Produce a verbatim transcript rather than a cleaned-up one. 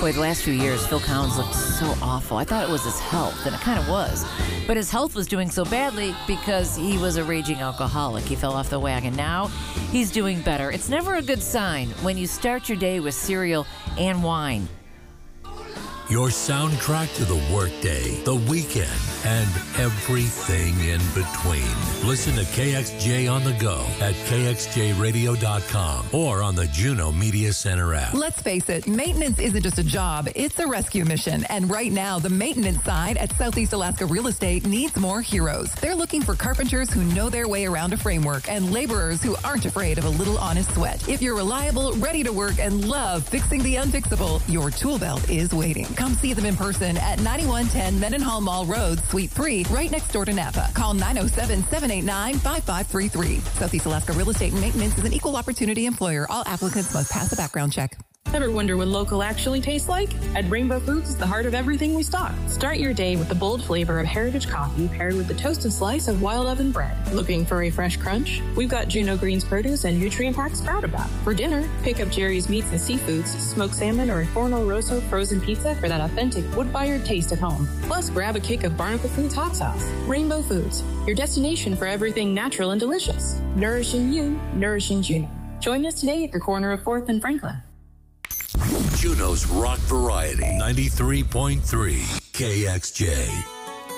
Boy, the last few years, Phil Collins looked so awful. I thought it was his health, and it kind of was. But his health was doing so badly because he was a raging alcoholic. He fell off the wagon. Now he's doing better. It's never a good sign when you start your day with cereal and wine. Your soundtrack to the workday, the weekend, and everything in between. Listen to K X J on the go at K X J radio dot com or on the Juno Media Center app. Let's face it, maintenance isn't just a job, it's a rescue mission. And right now, the maintenance side at Southeast Alaska Real Estate needs more heroes. They're looking for carpenters who know their way around a framework and laborers who aren't afraid of a little honest sweat. If you're reliable, ready to work, and love fixing the unfixable, your tool belt is waiting. Come see them in person at ninety-one ten Mendenhall Mall Road, Suite three, right next door to Napa. Call nine oh seven, seven eight nine, five five three three. Southeast Alaska Real Estate and Maintenance is an equal opportunity employer. All applicants must pass a background check. Ever wonder what local actually tastes like? At Rainbow Foods is the heart of everything we stock. Start your day with the bold flavor of heritage coffee paired with the toasted slice of wild oven bread. Looking for a fresh crunch? We've got Juno Greens produce and nutrient-packed Sprout About. For dinner, pick up Jerry's Meats and Seafoods, smoked salmon, or a Forno Rosso frozen pizza for that authentic wood-fired taste at home. Plus, grab a cake of Barnacle Foods hot sauce. Rainbow Foods, your destination for everything natural and delicious. Nourishing you, nourishing Juno. Join us today at the corner of fourth and Franklin. Juno's Rock Variety, ninety-three point three K X J.